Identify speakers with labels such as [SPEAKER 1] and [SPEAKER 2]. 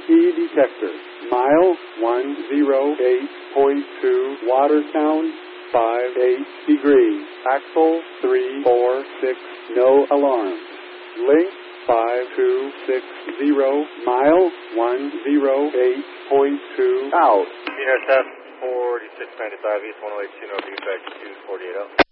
[SPEAKER 1] ET detector. Mile 108.2, Watersound 58 degrees. Axle 346, no alarm. Link 5260, mile 108.2, out.
[SPEAKER 2] Unit test 4695 East 1082, North East back to 248 out.